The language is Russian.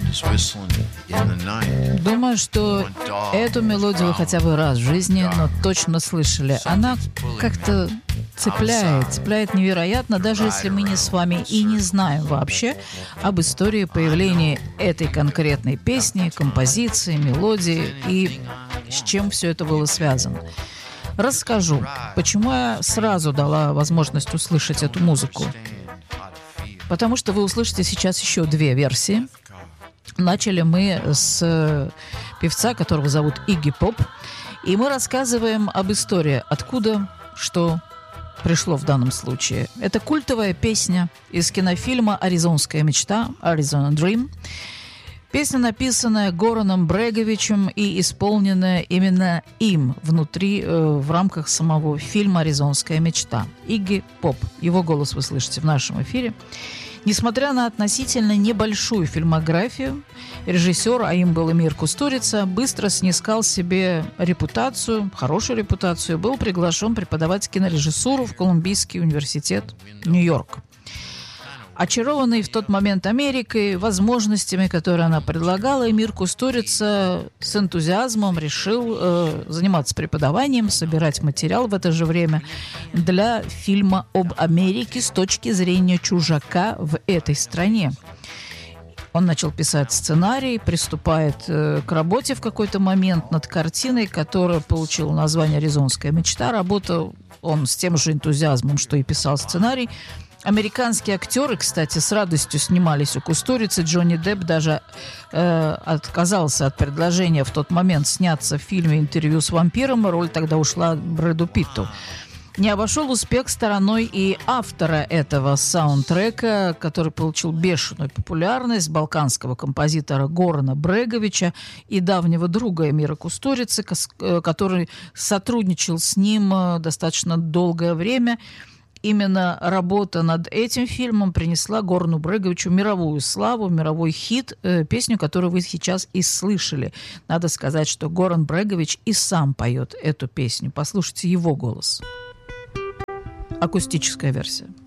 Думаю, что эту мелодию вы хотя бы раз в жизни, но точно слышали. Она как-то цепляет невероятно, даже если мы не с вами и не знаем вообще об истории появления этой конкретной песни, композиции, мелодии и с чем все это было связано. Расскажу, почему я сразу дала возможность услышать эту музыку. Потому что вы услышите сейчас еще две версии. Начали мы с певца, которого зовут Игги Поп, и мы рассказываем об истории, откуда, что пришло в данном случае. Это культовая песня из кинофильма «Аризонская мечта», «Arizona Dream». Песня, написанная Гораном Бреговичем и исполненная именно им внутри, в рамках самого фильма «Аризонская мечта». Игги Поп. Его голос вы слышите в нашем эфире. Несмотря на относительно небольшую фильмографию, режиссер, а им был Эмир Кустурица, быстро снискал себе репутацию, хорошую репутацию, был приглашен преподавать кинорежиссуру в Колумбийский университет Нью-Йорк. Очарованный в тот момент Америкой, возможностями, которые она предлагала, Эмир Кустурица с энтузиазмом решил заниматься преподаванием, собирать материал в это же время для фильма об Америке с точки зрения чужака в этой стране. Он начал писать сценарий, приступает к работе в какой-то момент над картиной, которая получила название «Аризонская мечта». Работал он с тем же энтузиазмом, что и писал сценарий. Американские актеры, кстати, с радостью снимались у Кустурицы. Джонни Депп даже отказался от предложения в тот момент сняться в фильме «Интервью с вампиром», и роль тогда ушла Брэду Питту. Не обошел успех стороной и автора этого саундтрека, который получил бешеную популярность, балканского композитора Горана Бреговича и давнего друга Эмира Кустурицы, который сотрудничал с ним достаточно долгое время. Именно работа над этим фильмом принесла Горану Бреговичу мировую славу, мировой хит, песню, которую вы сейчас и слышали. Надо сказать, что Горан Брегович и сам поет эту песню. Послушайте его голос. Акустическая версия.